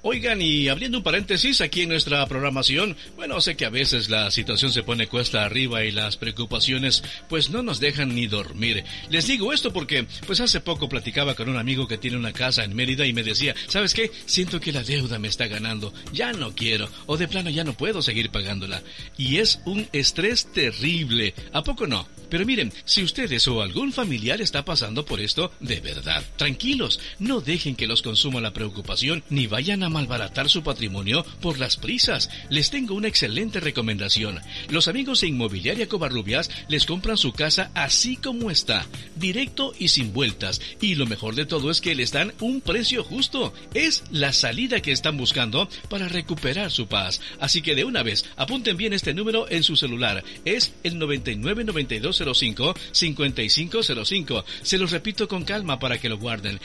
Oigan, y abriendo un paréntesis aquí en nuestra programación, bueno, sé que a veces la situación se pone cuesta arriba y las preocupaciones pues no nos dejan ni dormir. Les digo esto porque pues hace poco platicaba con un amigo que tiene una casa en Mérida y me decía, ¿sabes qué? Siento que la deuda me está ganando, ya no quiero, o de plano ya no puedo seguir pagándola. Y es un estrés terrible, ¿a poco no? Pero miren, si ustedes o algún familiar está pasando por esto, de verdad, tranquilos, no dejen que los consuma la preocupación ni vayan a malbaratar su patrimonio por las prisas. Les tengo una excelente recomendación. Los amigos de Inmobiliaria Covarrubias les compran su casa así como está, directo y sin vueltas. Y lo mejor de todo es que les dan un precio justo. Es la salida que están buscando para recuperar su paz. Así que de una vez, apunten bien este número en su celular. Es el 999205-5505. Se los repito con calma para que lo guarden.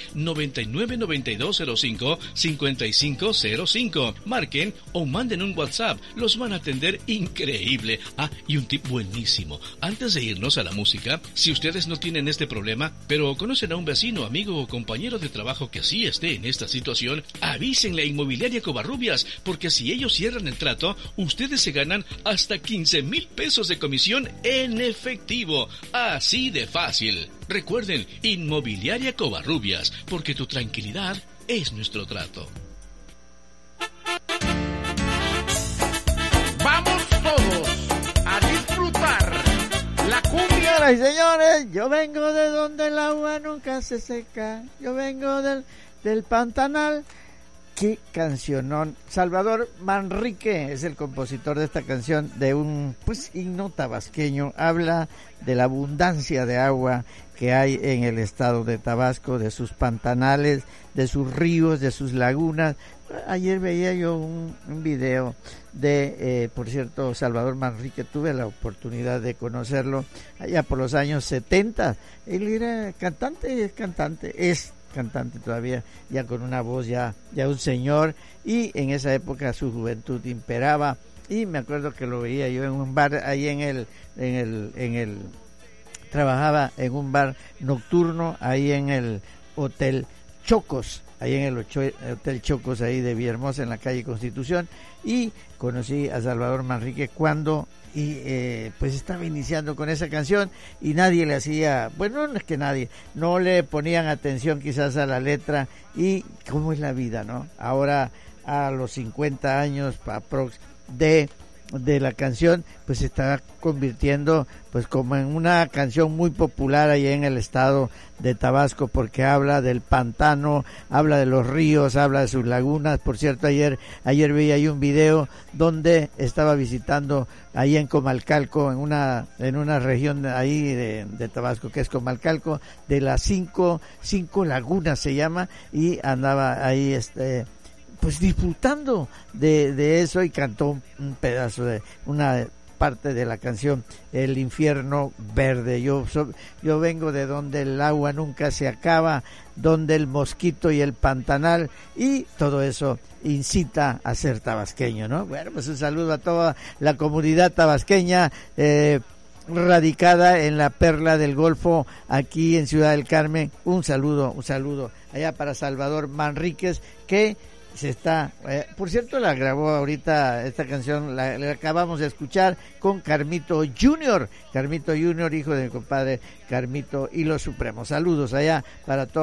999205-5505. Marquen o manden un WhatsApp. Los van a atender increíble. Ah, y un tip buenísimo. Antes de irnos a la música, si ustedes no tienen este problema, pero conocen a un vecino, amigo o compañero de trabajo que sí esté en esta situación, avísenle a Inmobiliaria Covarrubias, porque si ellos cierran el trato, ustedes se ganan hasta 15,000 pesos de comisión en efectivo. Así de fácil. Recuerden, Inmobiliaria Covarrubias, porque tu tranquilidad es nuestro trato. Vamos todos a disfrutar la cumbia. Señoras y señores, yo vengo de donde el agua nunca se seca. Yo vengo del Pantanal. Qué cancionón. Salvador Manrique es el compositor de esta canción, de un himno tabasqueño. Habla de la abundancia de agua que hay en el estado de Tabasco, de sus pantanales, de sus ríos, de sus lagunas. Ayer veía yo un video de, por cierto, Salvador Manrique. Tuve la oportunidad de conocerlo allá por los años 70. Él era cantante todavía, ya con una voz ya un señor, y en esa época su juventud imperaba, y me acuerdo que lo veía yo en un bar ahí trabajaba en un bar nocturno ahí en el Hotel Chocos, ahí en el Hotel Chocos ahí de Villahermosa, en la calle Constitución, y conocí a Salvador Manrique cuando pues estaba iniciando con esa canción, y nadie le hacía, bueno, no es que nadie, no le ponían atención quizás a la letra, y cómo es la vida, ¿no? Ahora a los 50 años aprox de la canción, pues se está convirtiendo pues como en una canción muy popular allá en el estado de Tabasco, porque habla del pantano, habla de los ríos, habla de sus lagunas. Por cierto, ayer veía ahí un video donde estaba visitando ahí en Comalcalco, en una región ahí de Tabasco que es Comalcalco, de las cinco lagunas se llama, y andaba ahí pues disfrutando de eso, y cantó un pedazo de una parte de la canción, El infierno verde. Yo vengo de donde el agua nunca se acaba, donde el mosquito y el pantanal, y todo eso incita a ser tabasqueño, ¿no? Bueno, pues un saludo a toda la comunidad tabasqueña radicada en la Perla del Golfo, aquí en Ciudad del Carmen. Un saludo allá para Salvador Manríquez, que se está, por cierto, la grabó ahorita esta canción, la acabamos de escuchar con Carmito Junior, hijo de mi compadre Carmito y los Supremos. Saludos allá para todos.